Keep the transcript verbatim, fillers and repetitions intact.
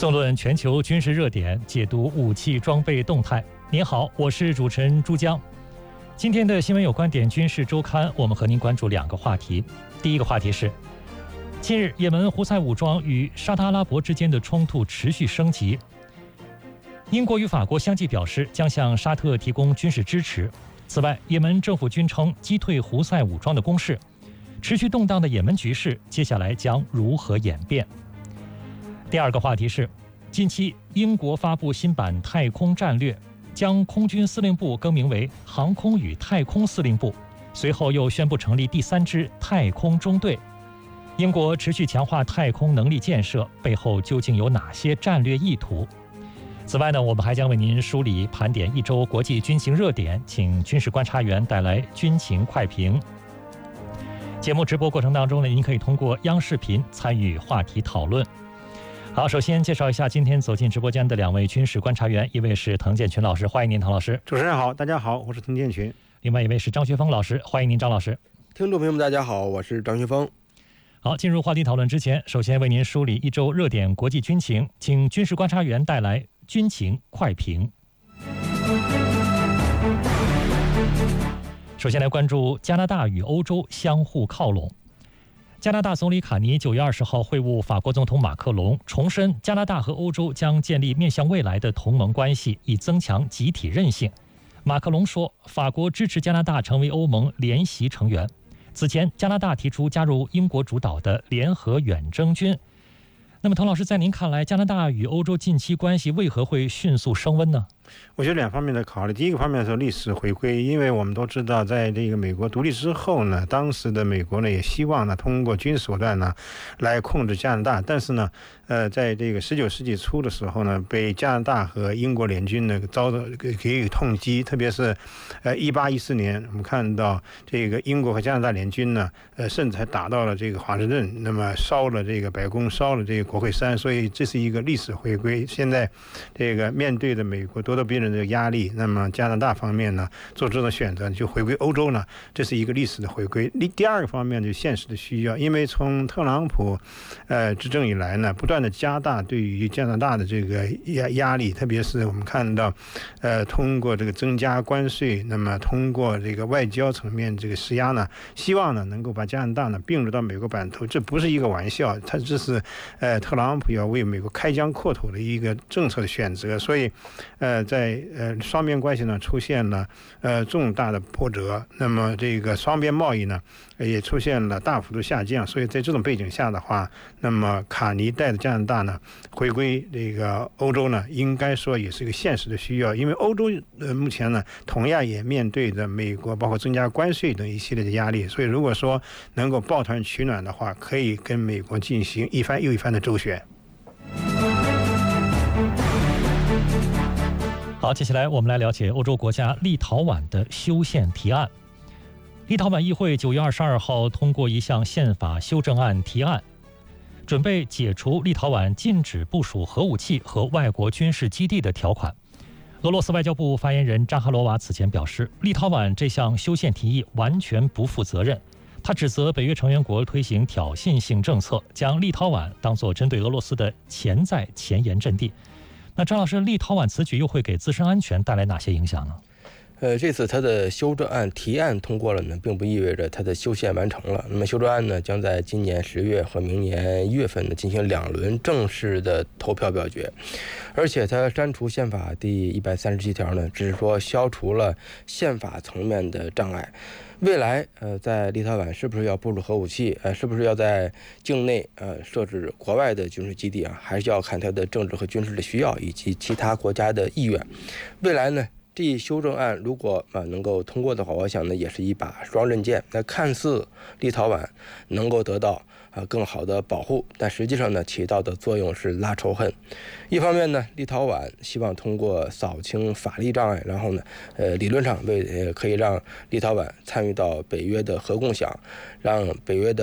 纵论全球军事热点，解读武器装备动态。您好，我是主持人朱江。今天的新闻有观点军事周刊，我们和您关注两个话题。第一个话题是，近日也门胡塞武装与沙特阿拉伯之间的冲突持续升级。英国与法国相继表示将向沙特提供军事支持。此外，也门政府军称击退胡塞武装的攻势。持续动荡的也门局势，接下来将如何演变？第二个话题是，近期英国发布新版太空战略，将空军司令部更名为航空与太空司令部，随后又宣布成立第三支太空中队。英国持续强化太空能力建设，背后究竟有哪些战略意图？此外呢，我们还将为您梳理盘点一周国际军情热点，请军事观察员带来军情快评。节目直播过程当中呢，您可以通过央视频参与话题讨论。好，首先介绍一下今天走进直播间的两位军事观察员，一位是滕建群老师，欢迎您，滕老师。 主持人好，大家好，我是滕建群。 另外一位是张学峰老师，欢迎您，张老师。 听众朋友们，大家好，我是张学峰。 好，进入话题讨论之前，首先为您梳理一周热点国际军情，请军事观察员带来军情快评。首先来关注加拿大与欧洲相互靠拢。加拿大总理卡尼九月二十号会晤法国总统马克龙，重申加拿大和欧洲将建立面向未来的同盟关系，以增强集体韧性。马克龙说，法国支持加拿大成为欧盟联席成员。此前，加拿大提出加入英国主导的联合远征军。那么，滕老师，在您看来，加拿大与欧洲近期关系为何会迅速升温呢？ 我觉得两方面的考虑。第一个方面是历史回归，因为我们都知道，在这个美国独立之后呢，当时的美国呢也希望呢通过军事手段呢来控制加拿大，但是呢，呃，在这个十九世纪初的时候呢，被加拿大和英国联军呢遭到给予痛击，特别是，呃，一八一四年，我们看到这个英国和加拿大联军呢，呃，甚至还打到了这个华盛顿，那么烧了这个白宫，烧了这个国会山，所以这是一个历史回归。现在这个面对着美国咄咄逼人的压力，那么加拿大方面呢做这种选择，就回归欧洲呢，这是一个历史的回归。第二个方面就现实的需要，因为从特朗普呃执政以来呢，不断的加大对于加拿大的这个压压力，特别是我们看到呃通过这个增加关税，那么通过这个外交层面这个施压呢，希望呢能够把加拿大呢并入到美国版图，这不是一个玩笑，它这是呃特朗普要为美国开疆扩土的一个政策的选择，所以呃在呃双边关系呢出现了呃重大的波折，那么这个双边贸易呢也出现了大幅度下降，所以在这种背景下的话，那么卡尼带的加拿大呢回归这个欧洲呢，应该说也是一个现实的需要，因为欧洲呃目前呢同样也面对着美国包括增加关税等一系列的压力，所以如果说能够抱团取暖的话，可以跟美国进行一番又一番的周旋。 好，接下来我们来了解欧洲国家立陶宛的修宪提案。立陶宛议会九月二十二号通过一项宪法修正案提案，准备解除立陶宛禁止部署核武器和外国军事基地的条款。俄罗斯外交部发言人扎哈罗娃此前表示，立陶宛这项修宪提议完全不负责任。他指责北约成员国推行挑衅性政策，将立陶宛当作针对俄罗斯的潜在前沿阵地。那张老师，立陶宛此举又会给自身安全带来哪些影响呢？ 呃，这次它的修正案提案通过了呢，并不意味着它的修宪完成了。那么修正案呢，将在今年十月和明年一月份呢进行两轮正式的投票表决。而且它删除宪法第一百三十七条呢，只是说消除了宪法层面的障碍。未来，呃，在立陶宛是不是要部署核武器？呃，是不是要在境内呃设置国外的军事基地啊？还是要看它的政治和军事的需要以及其他国家的意愿。未来呢，这一修正案如果啊能够通过的话，我想呢也是一把双刃剑。那看似立陶宛能够得到啊更好的保护，但实际上呢起到的作用是拉仇恨。一方面呢，立陶宛希望通过扫清法律障碍，然后呢，呃理论上为呃可以让立陶宛参与到北约的核共享，让北约的